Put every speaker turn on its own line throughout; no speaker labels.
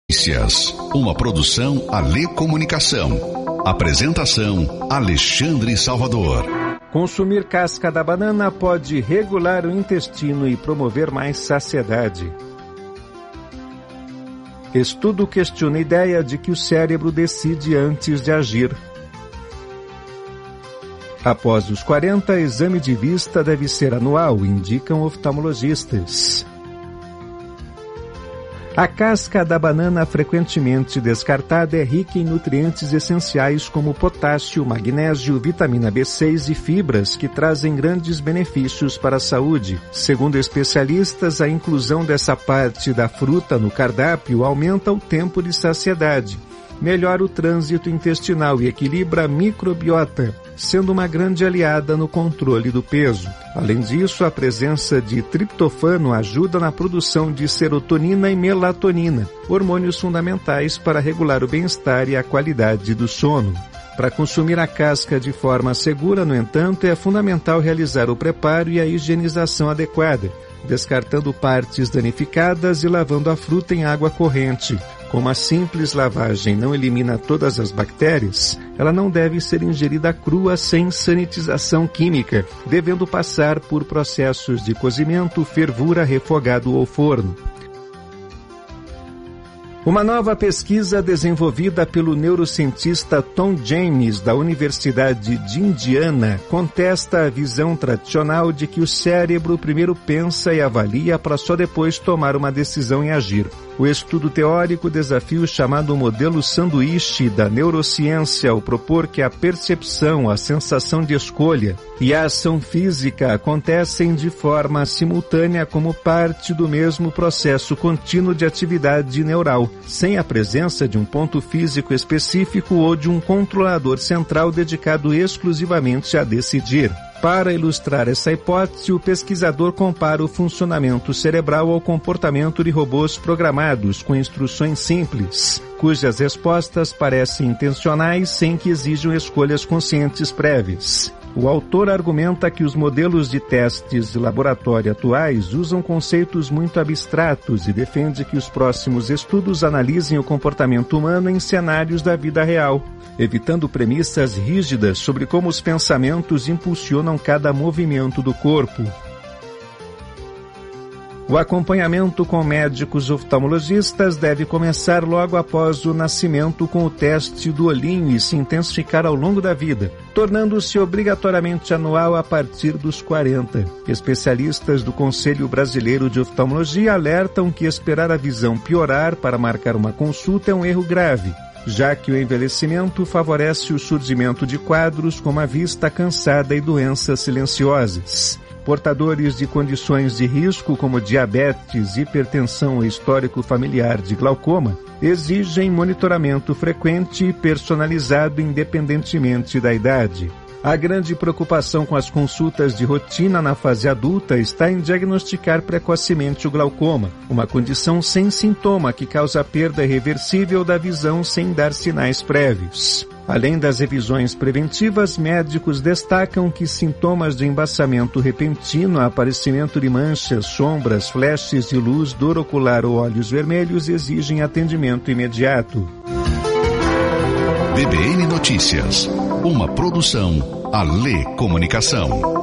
Notícias, uma produção Alê Comunicação. Apresentação Alexandre Salvador.
Consumir casca da banana pode regular o intestino e promover mais saciedade. Estudo questiona a ideia de que o cérebro decide antes de agir. Após os 40, exame de vista deve ser anual, indicam oftalmologistas. A casca da banana frequentemente descartada é rica em nutrientes essenciais como potássio, magnésio, vitamina B6 e fibras que trazem grandes benefícios para a saúde. Segundo especialistas, a inclusão dessa parte da fruta no cardápio aumenta o tempo de saciedade, melhora o trânsito intestinal e equilibra a microbiota, sendo uma grande aliada no controle do peso. Além disso, a presença de triptofano ajuda na produção de serotonina e melatonina, hormônios fundamentais para regular o bem-estar e a qualidade do sono. Para consumir a casca de forma segura, no entanto, é fundamental realizar o preparo e a higienização adequada, descartando partes danificadas e lavando a fruta em água corrente. Como a simples lavagem não elimina todas as bactérias, ela não deve ser ingerida crua sem sanitização química, devendo passar por processos de cozimento, fervura, refogado ou forno. Uma nova pesquisa desenvolvida pelo neurocientista Tom James, da Universidade de Indiana, contesta a visão tradicional de que o cérebro primeiro pensa e avalia para só depois tomar uma decisão e agir. O estudo teórico desafia o chamado modelo sanduíche da neurociência ao propor que a percepção, a sensação de escolha e a ação física acontecem de forma simultânea como parte do mesmo processo contínuo de atividade neural, sem a presença de um ponto físico específico ou de um controlador central dedicado exclusivamente a decidir. Para ilustrar essa hipótese, o pesquisador compara o funcionamento cerebral ao comportamento de robôs programados com instruções simples, cujas respostas parecem intencionais sem que exijam escolhas conscientes prévias. O autor argumenta que os modelos de testes de laboratório atuais usam conceitos muito abstratos e defende que os próximos estudos analisem o comportamento humano em cenários da vida real, evitando premissas rígidas sobre como os pensamentos impulsionam cada movimento do corpo. O acompanhamento com médicos oftalmologistas deve começar logo após o nascimento com o teste do olhinho e se intensificar ao longo da vida, tornando-se obrigatoriamente anual a partir dos 40. Especialistas do Conselho Brasileiro de Oftalmologia alertam que esperar a visão piorar para marcar uma consulta é um erro grave, já que o envelhecimento favorece o surgimento de quadros como a vista cansada e doenças silenciosas. Portadores de condições de risco como diabetes, hipertensão ou histórico familiar de glaucoma exigem monitoramento frequente e personalizado independentemente da idade. A grande preocupação com as consultas de rotina na fase adulta está em diagnosticar precocemente o glaucoma, uma condição sem sintoma que causa perda irreversível da visão sem dar sinais prévios. Além das revisões preventivas, médicos destacam que sintomas de embaçamento repentino, aparecimento de manchas, sombras, flashes de luz, dor ocular ou olhos vermelhos exigem atendimento imediato.
BBN Notícias, uma produção Alê Comunicação.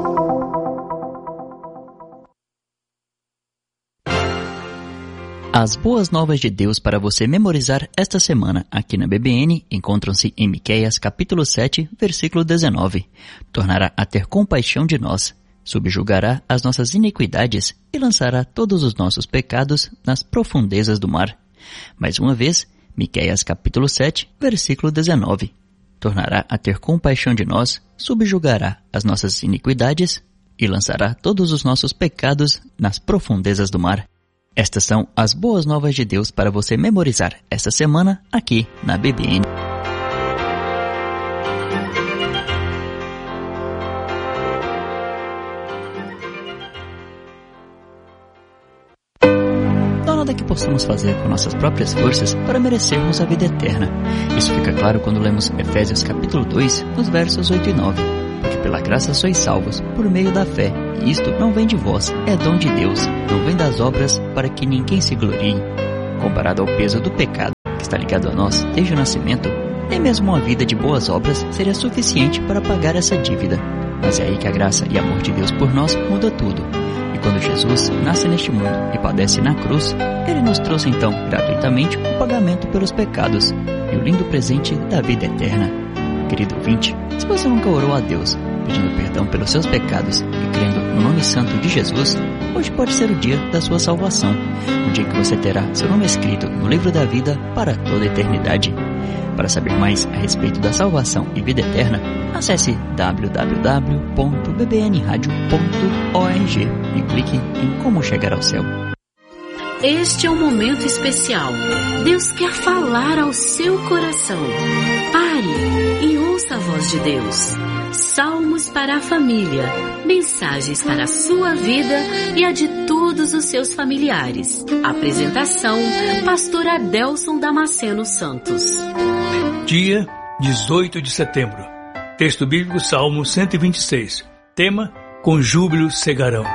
As boas novas de Deus para você memorizar esta semana aqui na BBN encontram-se em Miqueias capítulo 7, versículo 19. Tornará a ter compaixão de nós, subjugará as nossas iniquidades e lançará todos os nossos pecados nas profundezas do mar. Mais uma vez, Miqueias capítulo 7, versículo 19. Tornará a ter compaixão de nós, subjugará as nossas iniquidades e lançará todos os nossos pecados nas profundezas do mar. Estas são as boas novas de Deus para você memorizar esta semana aqui na BBN. Não há nada que possamos fazer com nossas próprias forças para merecermos a vida eterna. Isso fica claro quando lemos Efésios capítulo 2, nos versos 8 e 9. Porque pela graça sois salvos, por meio da fé, e isto não vem de vós, é dom de Deus, não vem das obras, para que ninguém se glorie. Comparado ao peso do pecado, está ligado a nós desde o nascimento, nem mesmo uma vida de boas obras seria suficiente para pagar essa dívida. Mas é aí que a graça e amor de Deus por nós muda tudo. E quando Jesus nasce neste mundo e padece na cruz, Ele nos trouxe então gratuitamente o pagamento pelos pecados e o lindo presente da vida eterna. Querido ouvinte, se você nunca orou a Deus pedindo perdão pelos seus pecados e crendo no nome santo de Jesus, hoje pode ser o dia da sua salvação, o dia que você terá seu nome escrito no livro da vida para toda a eternidade. Para saber mais a respeito da salvação e vida eterna, acesse www.bbnradio.org e clique em Como Chegar ao Céu.
Este é um momento especial. Deus quer falar ao seu coração. Pare e ouça a voz de Deus. Salmos para a família, mensagens para a sua vida e a de todos os seus familiares. Apresentação, Pastor Adelson Damasceno Santos.
Dia 18 de setembro. Texto bíblico, Salmo 126. Tema, com júbilo cegarão.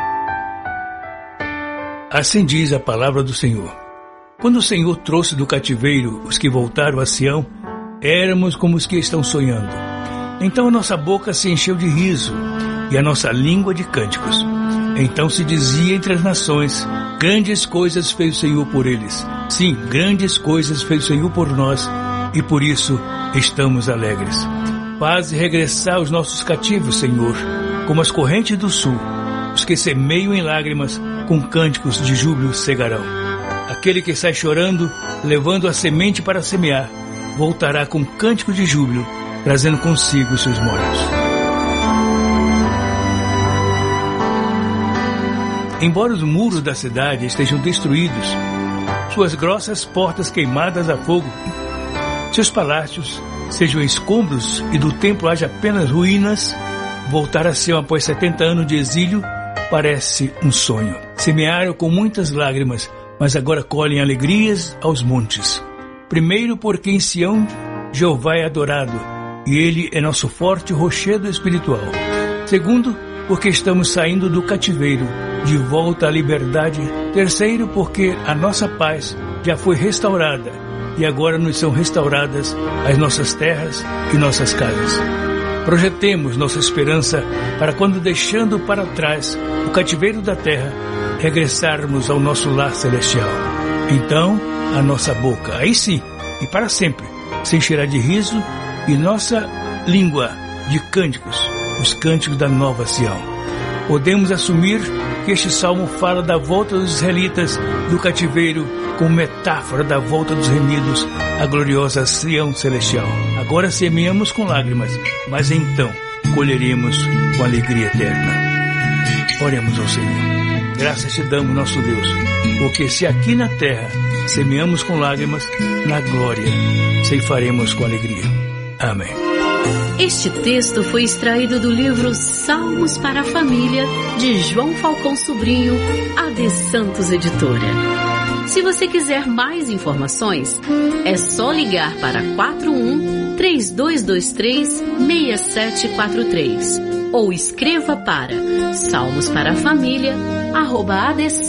Assim diz a palavra do Senhor. Quando o Senhor trouxe do cativeiro os que voltaram a Sião, éramos como os que estão sonhando. Então a nossa boca se encheu de riso e a nossa língua de cânticos. Então se dizia entre as nações, grandes coisas fez o Senhor por eles. Sim, grandes coisas fez o Senhor por nós e por isso estamos alegres. Faze regressar os nossos cativos, Senhor, como as correntes do sul. Os que semeiam em lágrimas, com cânticos de júbilo cegarão. Aquele que sai chorando, levando a semente para semear, voltará com cântico de júbilo, trazendo consigo seus mortos. Embora os muros da cidade estejam destruídos, suas grossas portas queimadas a fogo, seus palácios sejam escombros e do templo haja apenas ruínas, voltar a Sião após 70 anos de exílio parece um sonho. Semearam com muitas lágrimas, mas agora colhem alegrias aos montes. Primeiro, porque em Sião Jeová é adorado, e Ele é nosso forte rochedo espiritual. Segundo, porque estamos saindo do cativeiro, de volta à liberdade. Terceiro, porque a nossa paz já foi restaurada, e agora nos são restauradas as nossas terras e nossas casas. Projetemos nossa esperança para quando, deixando para trás o cativeiro da terra, regressarmos ao nosso lar celestial. Então, a nossa boca, aí sim, e para sempre, se encherá de riso e nossa língua de cânticos, os cânticos da nova Sião. Podemos assumir que este salmo fala da volta dos israelitas do cativeiro como metáfora da volta dos remidos à gloriosa Sião celestial. Agora semeamos com lágrimas, mas então colheremos com alegria eterna. Oremos ao Senhor. Graças te damos, nosso Deus, porque se aqui na terra semeamos com lágrimas, na glória ceifaremos com alegria. Amém.
Este texto foi extraído do livro Salmos para a Família, de João Falcão Sobrinho, AD Santos Editora. Se você quiser mais informações, é só ligar para 41-3223-6743 ou escreva para salmosparafamilia@adsantos.com.br.